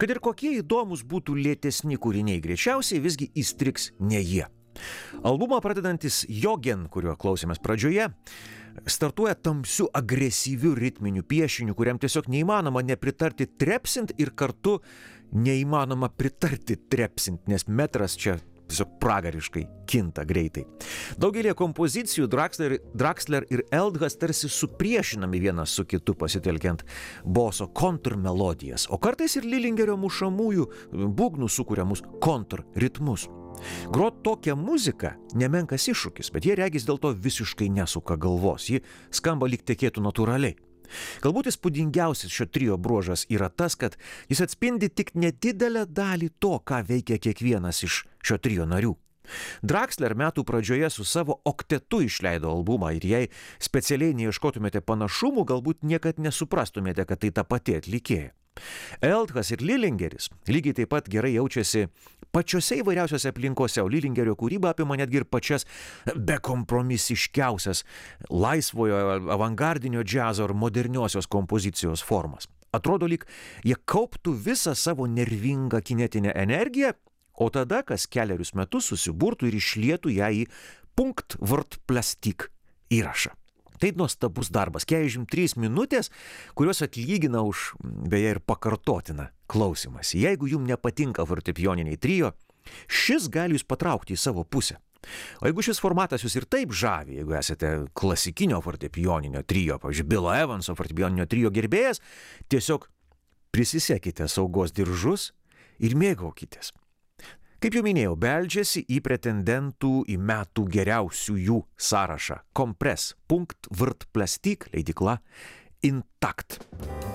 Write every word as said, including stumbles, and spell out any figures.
Kad ir kokie įdomus būtų lėtesni kūriniai, greičiausiai visgi įstrigs ne jie. Albumą pradedantis Jogen, kuriuo klausėmės pradžioje, startuoja tamsiu agresyviu ritminiu piešiniu, kuriam tiesiog neįmanoma nepritarti trepsint ir kartu neįmanoma pritarti trepsint, nes metras čia tiesiog pragariškai kinta greitai. Daugelį kompozicijų Draxler, Draxler ir Eldgas tarsi supriešinami vienas su kitu pasitelkiant boso kontrmelodijas, o kartais ir Lillingerio mušamųjų būgnų sukuriamus kontrritmus. Grot tokią muziką nemenkas iššūkis, bet jie regis dėl to visiškai nesuka galvos, ji skamba lyg tekėtų natūraliai. Galbūt įspūdingiausias šio trio bruožas yra tas, kad jis atspindi tik nedidelę dalį to, ką veikia kiekvienas iš šio trio narių. Draxler metų pradžioje su savo oktetu išleido albumą ir jei specialiai neieškotumėte panašumų, galbūt niekad nesuprastumėte, kad tai ta pati atlikėja. Eldgas ir Lillingeris lygiai taip pat gerai jaučiasi pačiose įvairiausiose aplinkose, o Lillingerio kūryba apima netgi ir pačias bekompromisiškiausias laisvojo avangardinio džiazo ar moderniosios kompozicijos formas. Atrodo, lyg jie kauptų visą savo nervingą kinetinę energiją, o tada kas kelerius metus susiburtų ir išlietų ją į punkt vrt plastik įrašą. Tai nuostabus darbas, keturiasdešimt trys minutės, kurios atlygina už, beje, ir pakartotiną klausimąsi. Jeigu jums nepatinka fortepijoniniai trio, šis gali jūs patraukti į savo pusę. O jeigu šis formatas jūs ir taip žavi, jeigu esate klasikinio fortepijoninio trio, pavyzdžiui, Bilo Evanso fortepijoninio trio gerbėjas, tiesiog prisisekite saugos diržus ir mėgaukitės. Kaip jau minėjau, beldžiasi į pretendentų į metų geriausiųjų sąrašą. Kompress punkt vrt plastik leidykla Intakt.